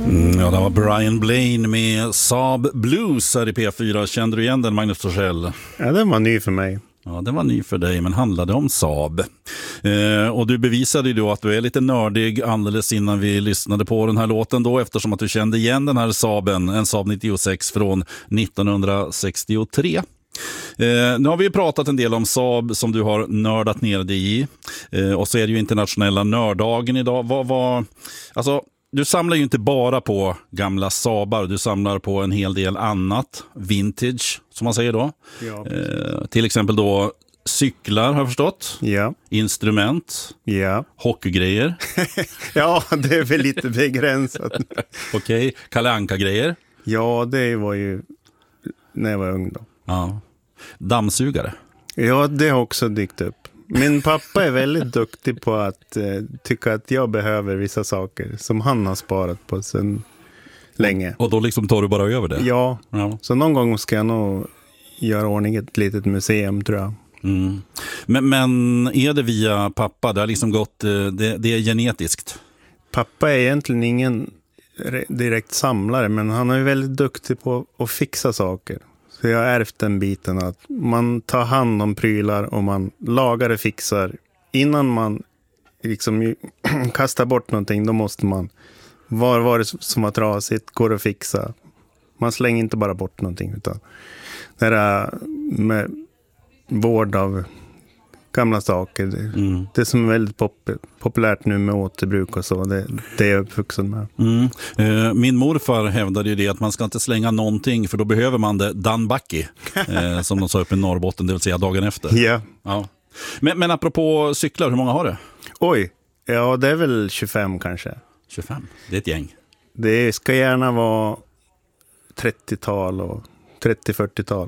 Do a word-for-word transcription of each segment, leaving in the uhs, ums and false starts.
Mm, ja, det var Brian Blaine med Saab Blues här i P fyra. Kände du igen den, Magnus Torssell? Ja, den var ny för mig. Ja, den var ny för dig, men handlade om Saab. Eh, och du bevisade ju då att du är lite nördig alldeles innan vi lyssnade på den här låten då, eftersom att du kände igen den här Saaben, en Saab nittiosex från nittonhundrasextiotre. Eh, nu har vi ju pratat en del om Saab som du har nördat ner dig i. Eh, och så är det ju internationella nörddagen idag. Vad, vad, alltså, du samlar ju inte bara på gamla Saabar, du samlar på en hel del annat, vintage som man säger då. Ja. Eh, till exempel då cyklar har jag förstått. Ja. Instrument. Ja. Hockeygrejer. Ja, det är väl lite begränsat. Okej, okay. Kalle Anka-grejer. Ja, det var ju när jag var ung då. Ja. Dammsugare. Ja, det har också dykt upp. Min pappa är väldigt duktig på att eh, tycka att jag behöver vissa saker som han har sparat på sedan länge. Och då liksom tar du bara över det? Ja, ja. Så någon gång ska jag nog göra ordning ett litet museum, tror jag. Mm. Men, men är det via pappa? Det har liksom gått, det, det är genetiskt? Pappa är egentligen ingen direkt samlare, men han är väldigt duktig på att fixa saker. Så jag har ärvt den biten att man tar hand om prylar och man lagar och fixar. Innan man liksom kastar bort någonting, då måste man, var var det som var trasigt, går att fixa. Man slänger inte bara bort någonting, utan det är med vård av gamla saker. Det, mm. det som är väldigt pop, populärt nu med återbruk och så, det, det är jag uppvuxen med. Mm. Eh, min morfar hävdade ju det att man ska inte slänga någonting, för då behöver man det danbacki, eh, som de sa upp i Norrbotten, det vill säga dagen efter. Yeah. Ja. Men, men apropå cyklar, hur många har du? Oj, ja det är väl tjugofem kanske. tjugofem, det är ett gäng. Det ska gärna vara trettiotal och trettio-fyrtiotal.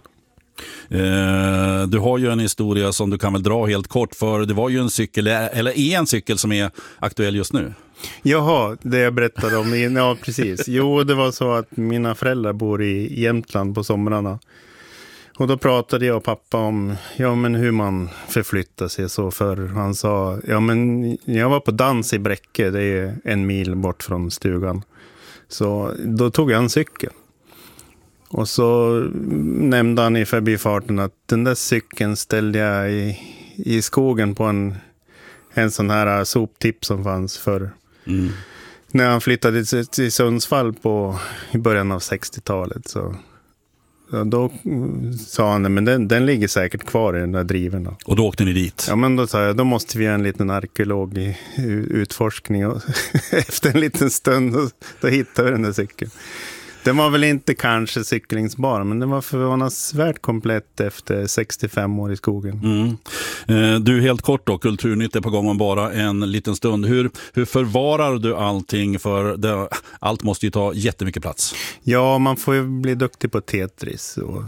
Eh, du har ju en historia som du kan väl dra helt kort, för det var ju en cykel, eller är en cykel som är aktuell just nu. Jaha, det jag berättade om, ja precis. Jo, det var så att mina föräldrar bor i Jämtland på somrarna. Och då pratade jag och pappa om ja, men hur man förflyttar sig så, för han sa, ja men jag var på dans i Bräcke, det är en mil bort från stugan. Så då tog jag en cykel. Och så nämnde han i förbifarten att den där cykeln ställde jag i, i skogen på en, en sån här soptipp som fanns för mm. när han flyttade till, till Sundsvall på, i början av sextiotalet. Så ja, då sa han, men den, den ligger säkert kvar i den där driven. Då. Och då åkte ni dit? Ja, men då sa jag, då måste vi göra en liten arkeolog utforskning. Och efter en liten stund då, då hittade vi den där cykeln. Den var väl inte kanske cyklingsbar, men den var förvånansvärt komplett efter sextiofem år i skogen. Mm. Eh, du, helt kort då, Kulturnytt är på gång om bara en liten stund. Hur, hur förvarar du allting? För det, allt måste ju ta jättemycket plats. Ja, man får ju bli duktig på Tetris och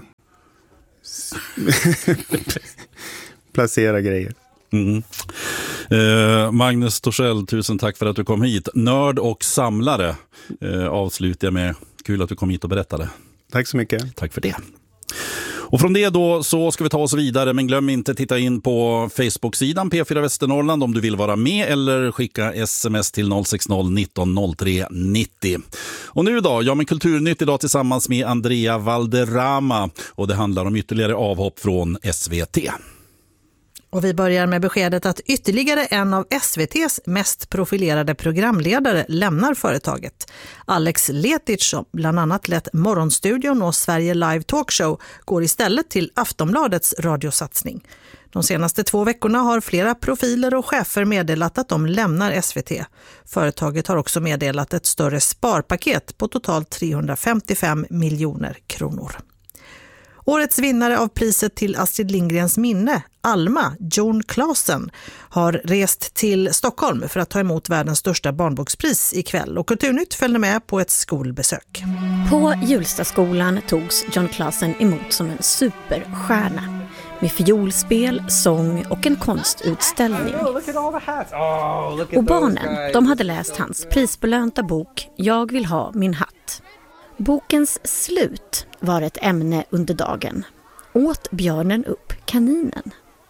placera grejer. Mm. Eh, Magnus Torssell, tusen tack för att du kom hit. Nörd och samlare eh, avslutar jag med. Kul att du kom hit och berättade. Tack så mycket. Tack för det. Och från det då så ska vi ta oss vidare, men glöm inte att titta in på Facebook-sidan P fyra Västernorrland om du vill vara med, eller skicka sms till noll sex noll nitton noll tre nittio. Och nu då, ja men Kulturnytt idag tillsammans med Andrea Valderrama, och det handlar om ytterligare avhopp från S V T. Och vi börjar med beskedet att ytterligare en av S V T:s mest profilerade programledare lämnar företaget. Alex Letic, som bland annat lett Morgonstudion och Sverige Live Talkshow, går istället till Aftonbladets radiosatsning. De senaste två veckorna har flera profiler och chefer meddelat att de lämnar S V T. Företaget har också meddelat ett större sparpaket på totalt trehundrafemtiofem miljoner kronor. Årets vinnare av priset till Astrid Lindgrens minne, Alma, Jon Klasen, har rest till Stockholm för att ta emot världens största barnbokspris ikväll. Och Kulturnytt följde med på ett skolbesök. På Hjulstaskolan togs Jon Klasen emot som en superstjärna. Med fiolspel, sång och en konstutställning. Och barnen, de hade läst hans prisbelönta bok Jag vill ha min hatt. Bokens slut var ett ämne under dagen. Åt björnen upp kaninen?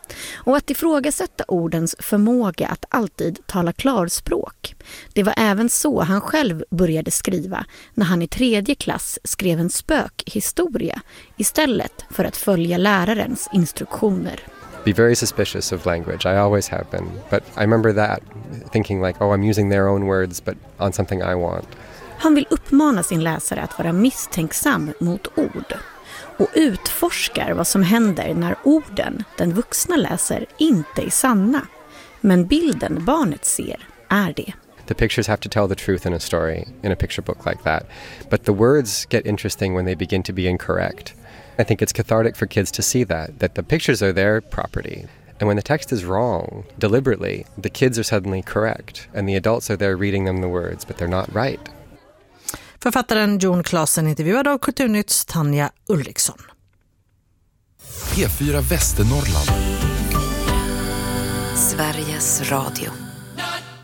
Och att ifrågasätta ordens förmåga att alltid tala klarspråk. Det var även så han själv började skriva när han i tredje klass skrev en spökhistoria istället för att följa lärarens instruktioner. Be very suspicious of language. I always have been. But I remember that, thinking like, oh, I'm using their own words, but on something I want. Han vill uppmana sin läsare att vara misstänksam mot ord och utforskar vad som händer när orden den vuxna läser inte är sanna. Men bilden barnet ser är det. The pictures have to tell the truth in a story, in a picture book like that. But the words get interesting when they begin to be incorrect. I think it's cathartic for kids to see that, that the pictures are their property. And when the text is wrong, deliberately, the kids are suddenly correct. And the adults are there reading them the words, but they're not right. Författaren Jon Klasen intervjuad av Kulturnytts Tanja Ulriksson. P fyra Västernorrland. Sveriges Radio.